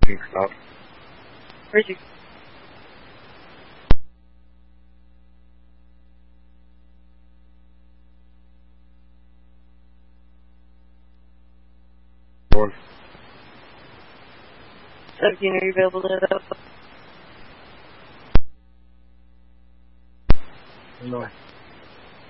Stop. Where's your... Four. 17, are you available to head up? No.